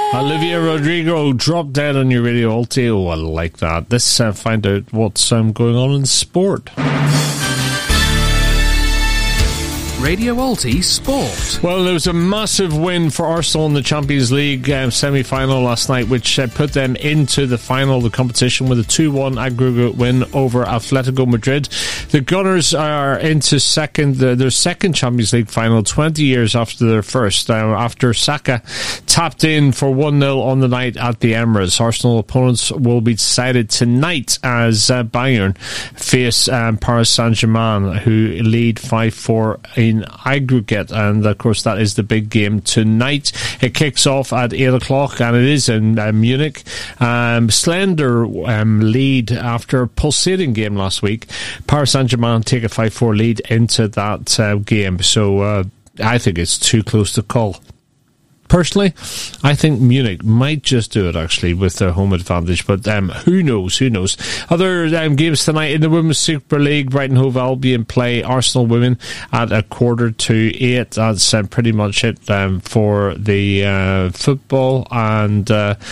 Olivia Rodrigo, Drop Dead on your Radio Alti. Oh, I like that. Let's find out what's going on in sport. Radio Alti Sport. Well, there was a massive win for Arsenal in the Champions League semi-final last night, which put them into the final of the competition with a 2-1 aggregate win over Atletico Madrid. The Gunners are into their second Champions League final 20 years after their first, after Saka tapped in for 1-0 on the night at the Emirates. Arsenal opponents will be decided tonight as Bayern face Paris Saint-Germain, who lead 5-4 in aggregate, and of course that is the big game tonight. It kicks off at 8 o'clock and it is in Munich. Slender lead after a pulsating game last week. Paris Saint-Germain take a 5-4 lead into that game, so I think it's too close to call. Personally, I think Munich might just do it, actually, with their home advantage. But who knows? Other games tonight in the Women's Super League, Brighton Hove Albion play Arsenal Women at 7:45. That's pretty much it for the football. And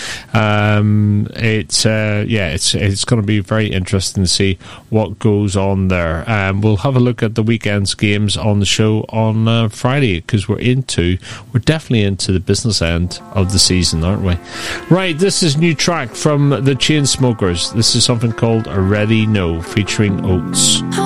it's going to be very interesting to see what goes on there. We'll have a look at the weekend's games on the show on Friday, because we're definitely into the business end of the season, aren't we? Right, this is new track from the Chainsmokers. This is something called Already Know, featuring Oates.